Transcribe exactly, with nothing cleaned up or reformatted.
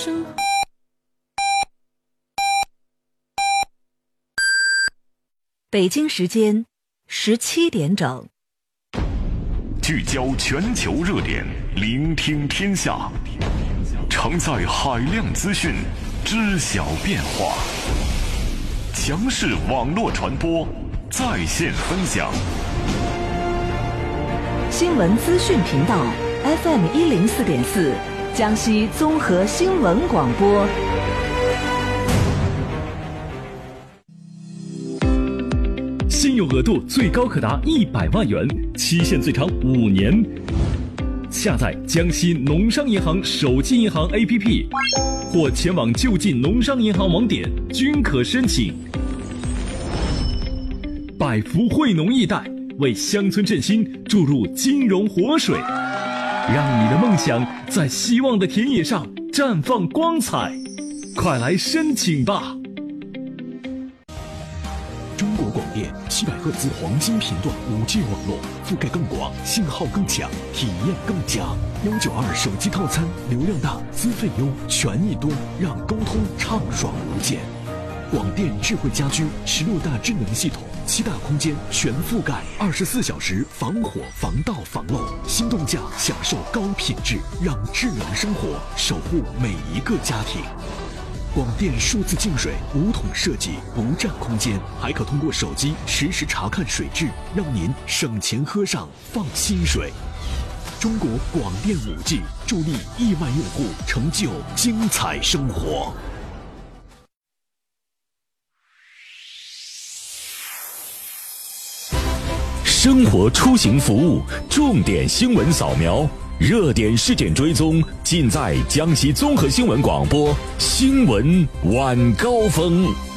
生活。 北京时间十七点整， 聚焦全球热点，聆听天下，承载海量资讯，知晓变化。强势网络传播，在线分享。 新闻资讯频道 F M 一零四点四，江西综合新闻广播。 信用额度最高可达一百万元，期限最长五年。下载江西农商银行手机银行 A P P， 或前往就近农商银行网点均可申请。百福惠农易贷为乡村振兴注入金融活水，让你的梦想在希望的田野上绽放光彩。快来申请吧！ 中国广电七百赫兹黄金频段 五 G 网络，覆盖更广，信号更强，体验更佳。一九二手机套餐，流量大，资费优，权益多，让沟通畅爽无间。广电智慧家居十六大智能系统，七大空间全覆盖，二十四小时防火防盗防漏，心动价享受高品质，让智能生活守护每一个家庭。广电数字净水无桶设计，不占空间，还可通过手机实时查看水质，让您省钱喝上放心水。中国广电 五 G 助力亿万用户成就精彩生活。 生活出行服务重点新闻扫描，热点事件追踪，尽在江西综合新闻广播新闻晚高峰。